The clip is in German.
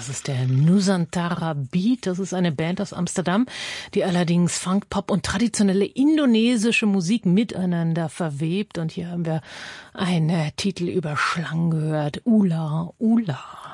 Das ist der Nusantara Beat. Das ist eine Band aus Amsterdam, die allerdings Funk, Pop und traditionelle indonesische Musik miteinander verwebt. Und hier haben wir einen Titel über Schlangen gehört. Ula Ula.